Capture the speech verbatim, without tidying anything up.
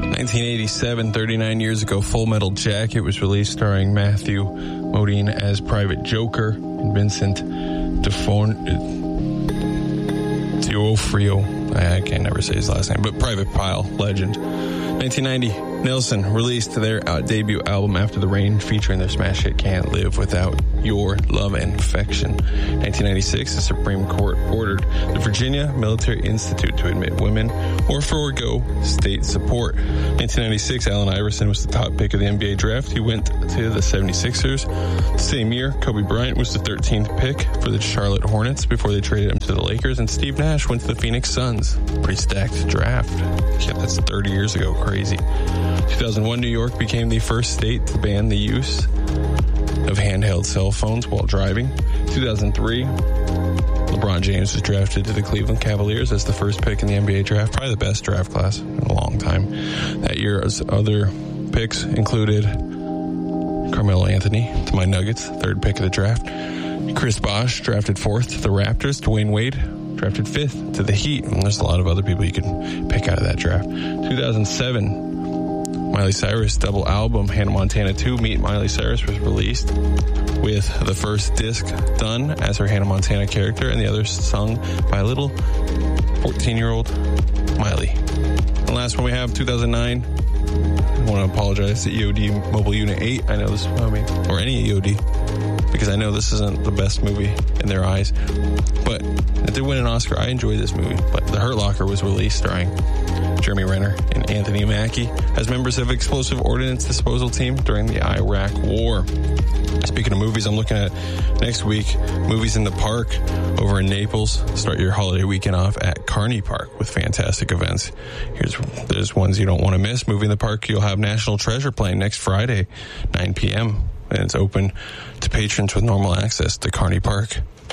nineteen eighty-seven, thirty-nine years ago, Full Metal Jacket was released, starring Matthew Modine as Private Joker and Vincent D'Onofrio. I can't never say his last name, but Private Pile, legend. nineteen ninety, Nelson released their uh, debut album After the Rain, featuring their smash hit Can't Live Without Your Love and Affection. nineteen ninety-six, the Supreme Court ordered the Virginia Military Institute to admit women or forego state support. nineteen ninety-six, Allen Iverson was the top pick of the N B A draft. He went to the seventy-sixers. Same year, Kobe Bryant was the thirteenth pick for the Charlotte Hornets before they traded him to the Lakers, and Steve Nash went to the Phoenix Suns. Pretty stacked draft. Yeah, that's thirty years ago. Crazy. two thousand one, New York became the first state to ban the use of handheld cell phones while driving. two thousand three, LeBron James was drafted to the Cleveland Cavaliers as the first pick in the N B A draft, probably the best draft class in a long time. That year's other picks included Carmelo Anthony to my Nuggets, third pick of the draft. Chris Bosh drafted fourth to the Raptors. Dwayne Wade drafted fifth to the Heat. And there's a lot of other people you can pick out of that draft. two thousand seven, Miley Cyrus' double album, Hannah Montana two, Meet Miley Cyrus, was released with the first disc done as her Hannah Montana character and the other sung by a little fourteen-year-old Miley. And the last one we have, two thousand nine. I want to apologize to E O D Mobile Unit eight. I know this, I mean, or any E O D, because I know this isn't the best movie in their eyes, but it did win an Oscar. I enjoyed this movie. But The Hurt Locker was released, starring Jeremy Renner and Anthony Mackie as members of Explosive Ordnance Disposal Team during the Iraq War. Speaking of movies, I'm looking at next week, Movies in the Park over in Naples. Start your holiday weekend off at Carney Park with fantastic events. Here's there's ones you don't want to miss. Movie in the Park, you'll have National Treasure playing next Friday, nine p.m., and it's open to patrons with normal access to Carney Park.